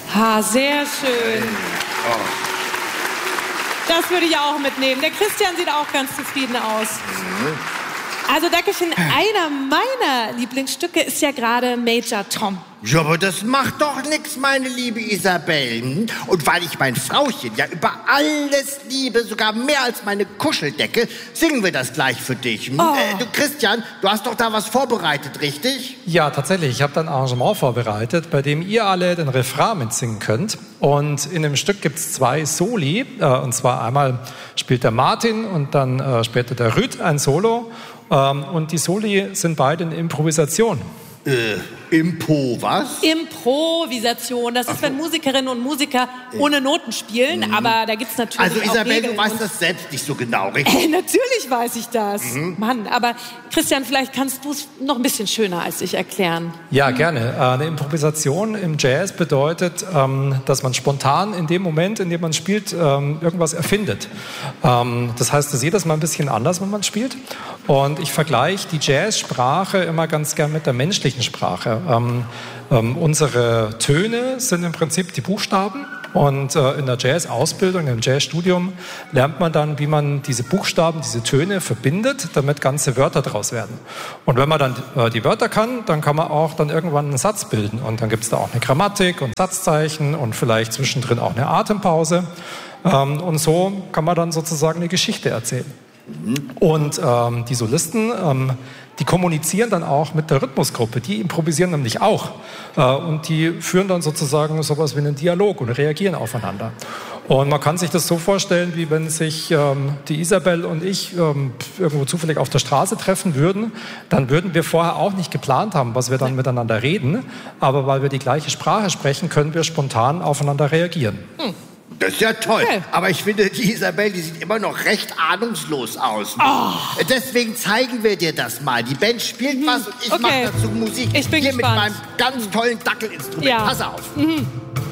Ha, sehr schön. Das würde ich auch mitnehmen. Der Christian sieht auch ganz zufrieden aus. Also, Dankeschön. Einer meiner Lieblingsstücke ist ja gerade Major Tom. Ja, aber das macht doch nichts, meine liebe Isabel. Und weil ich mein Frauchen ja über alles liebe, sogar mehr als meine Kuscheldecke, singen wir das gleich für dich. Du, Christian, du hast doch da was vorbereitet, richtig? Ja, tatsächlich. Ich habe da ein Arrangement vorbereitet, bei dem ihr alle den Refrain mitsingen könnt. Und in dem Stück gibt es 2 Soli. Und zwar einmal spielt der Martin und dann später der Rüd ein Solo. Und die Soli sind beide in Improvisation. Impo, was? Improvisation. Das ist, wenn Musikerinnen und Musiker ohne Noten spielen. Aber da gibt es natürlich Also auch Isabel, Regeln. du weißt das selbst nicht so genau, richtig? Natürlich weiß ich das. Mann, aber Christian, vielleicht kannst du es noch ein bisschen schöner als ich erklären. Ja, gerne. Eine Improvisation im Jazz bedeutet, dass man spontan in dem Moment, in dem man spielt, irgendwas erfindet. Das heißt, das ist jedes Mal ein bisschen anders, wenn man spielt. Und ich vergleiche die Jazzsprache immer ganz gern mit der menschlichen Sprache. Unsere Töne sind im Prinzip die Buchstaben. Und in der Jazz-Ausbildung, im Jazzstudium lernt man dann, wie man diese Buchstaben, diese Töne verbindet, damit ganze Wörter draus werden. Und wenn man dann die Wörter kann, dann kann man auch dann irgendwann einen Satz bilden. Und dann gibt es da auch eine Grammatik und Satzzeichen und vielleicht zwischendrin auch eine Atempause. Und so kann man dann sozusagen eine Geschichte erzählen. Und die Solisten, die kommunizieren dann auch mit der Rhythmusgruppe, die improvisieren nämlich auch. Und die führen dann sozusagen sowas wie einen Dialog und reagieren aufeinander. Und man kann sich das so vorstellen, wie wenn sich die Isabel und ich irgendwo zufällig auf der Straße treffen würden, dann würden wir vorher auch nicht geplant haben, was wir dann miteinander reden. Aber weil wir die gleiche Sprache sprechen, können wir spontan aufeinander reagieren. Das ist ja toll. Okay. Aber ich finde, die Isabel, die sieht immer noch recht ahnungslos aus. Deswegen zeigen wir dir das mal. Die Band spielt was und ich mache dazu Musik. Ich bin Hier gespannt. mit meinem ganz tollen Dackelinstrument. Ja. Pass auf.